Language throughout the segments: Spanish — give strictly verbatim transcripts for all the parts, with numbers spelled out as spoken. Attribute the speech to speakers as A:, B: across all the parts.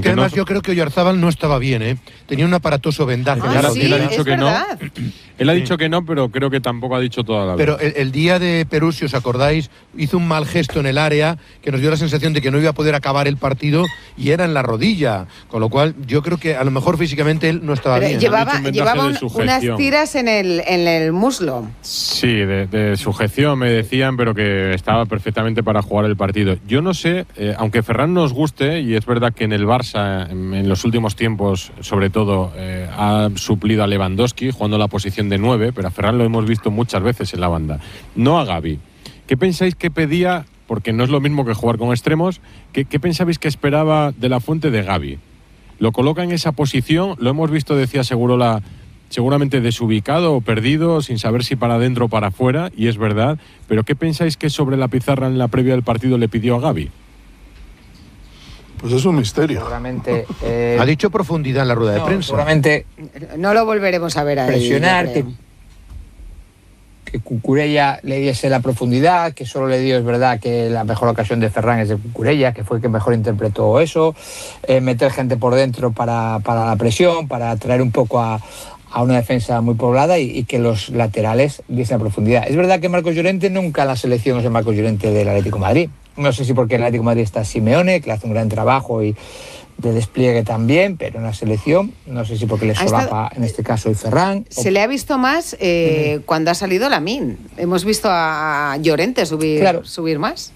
A: que además no... yo creo que Oyarzábal no estaba bien, ¿eh? Tenía un aparatoso vendaje.
B: Ah,
A: claro,
B: sí,
A: él
B: ha dicho que
C: verdad.
B: no. Él ha dicho que no, pero creo que tampoco ha dicho toda la verdad.
A: Pero el, el día de Perú, si os acordáis, hizo un mal gesto en el área que nos dio la sensación de que no iba a poder acabar el partido y era en la rodilla. Con lo cual, yo creo que a lo mejor físicamente él no estaba
C: pero
A: bien.
C: Llevaba, un llevaba un, unas tiras en el, en el muslo.
B: Sí, de, de sujeción me decían, pero que estaba perfectamente para jugar el partido. Yo no sé, eh, aunque Ferran nos guste, y es verdad que en el Barça, en, en los últimos tiempos, sobre todo, eh, ha suplido a Lewandowski jugando la posición de nueve, pero a Ferran lo hemos visto muchas veces en la banda. No a Gavi. ¿Qué pensáis que pedía? Porque no es lo mismo que jugar con extremos. ¿Qué, qué pensabais que esperaba de la Fuente de Gavi? Lo coloca en esa posición, lo hemos visto, decía Segurola, seguramente desubicado o perdido, sin saber si para adentro o para afuera, y es verdad. Pero ¿qué pensáis que sobre la pizarra en la previa del partido le pidió a Gavi?
D: Pues es un misterio.
E: Seguramente. Eh,
A: ha dicho profundidad en la rueda
E: no,
A: de prensa.
E: Seguramente.
C: No lo volveremos a ver ahí.
E: Presionar, que, que Cucurella le diese la profundidad, que solo le dio, es verdad, que la mejor ocasión de Ferran es de Cucurella, que fue el que mejor interpretó eso. Eh, meter gente por dentro para, para la presión, para traer un poco a. a una defensa muy poblada y, y que los laterales diesen la profundidad. Es verdad que Marcos Llorente nunca en la selección es el Marcos Llorente del Atlético de Madrid. No sé si porque en el Atlético de Madrid está Simeone, que hace un gran trabajo y de despliegue también, pero en la selección no sé si porque le solapa estado, en este caso el Ferran.
C: Se o... le ha visto más eh, uh-huh. cuando ha salido Lamine. Hemos visto a Llorente subir, claro. subir más.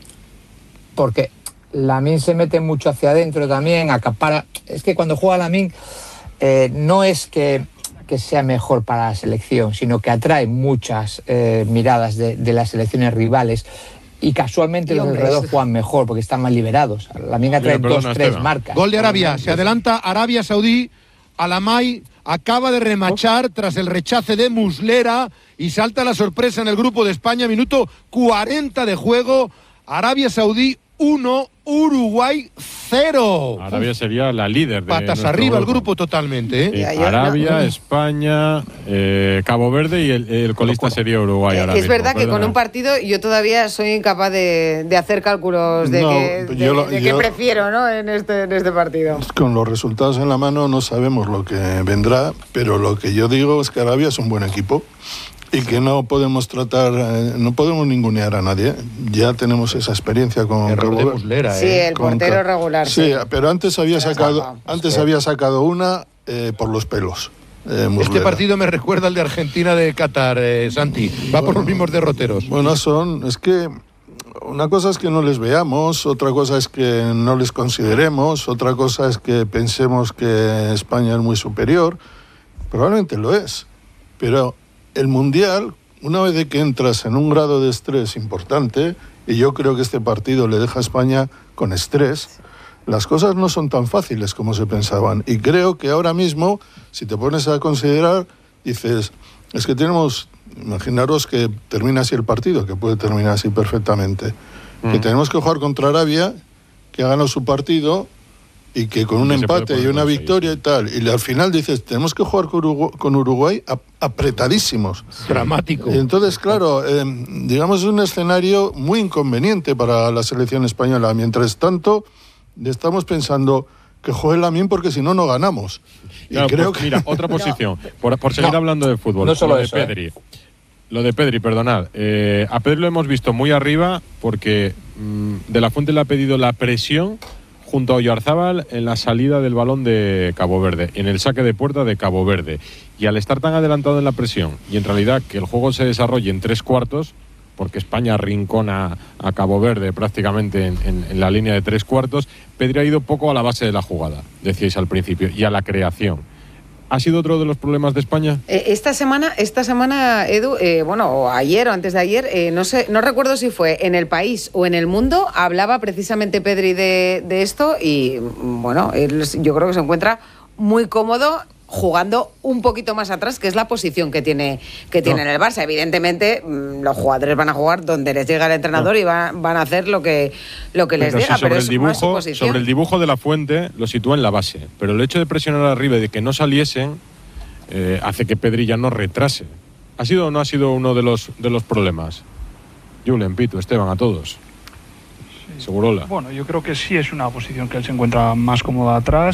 E: Porque Lamine se mete mucho hacia adentro también, acapara. Es que cuando juega Lamine eh, no es que que sea mejor para la selección, sino que atrae muchas eh, miradas de, de las selecciones rivales y casualmente y los alrededor juegan mejor porque están más liberados. La Minga trae dos, tres Esteban. marcas.
A: Gol de Arabia, se adelanta Arabia Saudí, Alamay acaba de remachar tras el rechace de Muslera y salta la sorpresa en el grupo de España, minuto cuarenta de juego, Arabia Saudí uno, Uruguay cero.
B: Arabia sería la líder de
A: patas arriba grupo. El grupo totalmente, ¿eh?
B: Sí, Arabia, España, eh, Cabo Verde y el, el colista sería Uruguay. Ahora
C: es
B: mismo.
C: verdad que
B: Perdona.
C: Con un partido yo todavía soy incapaz de, de hacer cálculos de,
D: no,
C: que, de,
D: lo,
C: de
D: yo,
C: qué prefiero, ¿no? en, este, en este partido.
D: Con los resultados en la mano no sabemos lo que vendrá, pero lo que yo digo es que Arabia es un buen equipo. Y que no podemos tratar, eh, no podemos ningunear a nadie. Ya tenemos esa experiencia con
A: Cabo Verde.
C: Sí, el portero con, regular.
D: Sí, sí, pero antes había sacado, antes sí. había sacado una eh, por los pelos. Eh,
A: este partido me recuerda al de Argentina de Qatar, eh, Santi. Va bueno, por los mismos derroteros.
D: Bueno, son, es que una cosa es que no les veamos, otra cosa es que no les consideremos, otra cosa es que pensemos que España es muy superior. Probablemente lo es, pero el Mundial, una vez de que entras en un grado de estrés importante, y yo creo que este partido le deja a España con estrés, las cosas no son tan fáciles como se pensaban. Y creo que ahora mismo, si te pones a considerar, dices, es que tenemos, imaginaros que termina así el partido, que puede terminar así perfectamente, mm. que tenemos que jugar contra Arabia, que ha ganado su partido, y que con un empate y una victoria y tal, y al final dices, tenemos que jugar con Uruguay, con Uruguay apretadísimos.
A: Dramático.
D: Y entonces, claro, eh, digamos, es un escenario muy inconveniente para la selección española. Mientras tanto, estamos pensando que juegue Lamine porque si no, no ganamos. Y
B: claro,
D: creo
B: pues,
D: que...
B: Mira, otra posición, por, por seguir no, hablando de fútbol,
E: no solo
B: lo de
E: eso,
B: Pedri.
E: Eh.
B: Lo de Pedri, perdonad. Eh, a Pedri lo hemos visto muy arriba porque mmm, De la Fuente le ha pedido la presión junto a Oyarzábal en la salida del balón de Cabo Verde, en el saque de puerta de Cabo Verde. Y al estar tan adelantado en la presión, y en realidad que el juego se desarrolle en tres cuartos, porque España arrincona a Cabo Verde prácticamente en, en, en la línea de tres cuartos, Pedri ha ido poco a la base de la jugada, decíais al principio, y a la creación. ¿Ha sido otro de los problemas de España?
C: Eh, esta semana, esta semana, Edu, eh, bueno, o ayer o antes de ayer, eh, no sé, no recuerdo si fue en El País o en El Mundo, hablaba precisamente Pedri de, de esto y, bueno, él, yo creo que se encuentra muy cómodo jugando un poquito más atrás, que es la posición que tiene que tiene no. en el Barça. Evidentemente, los jugadores van a jugar donde les llega el entrenador no. y van, van a hacer lo que lo que les
B: pero
C: diga,
B: si sobre
C: pero
B: el
C: es
B: dibujo,
C: más su posición.
B: Sobre el dibujo de la Fuente lo sitúa en la base, pero el hecho de presionar arriba y de que no saliesen eh, hace que Pedri ya no retrase. ¿Ha sido o no ha sido uno de los de los problemas? Julen, Pitu, Esteban, a todos. Sí. Segurola.
F: Bueno, yo creo que sí es una posición que él se encuentra más cómodo atrás.